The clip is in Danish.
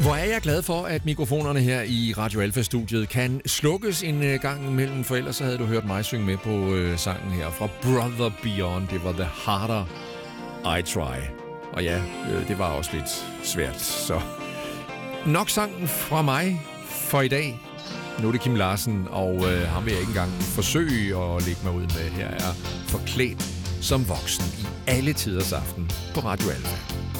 Hvor er jeg glad for, at mikrofonerne her i Radio Alpha-studiet kan slukkes en gang imellem, for ellers så havde du hørt mig synge med på sangen her fra Brother Beyond. Det var The Harder I Try. Og ja, det var også lidt svært, så nok sangen fra mig for i dag. Nu er det Kim Larsen, og ham vil jeg ikke engang forsøge at lægge mig ud med. Her er Forklædt som voksen i alle tiders aften på Radio Alpha.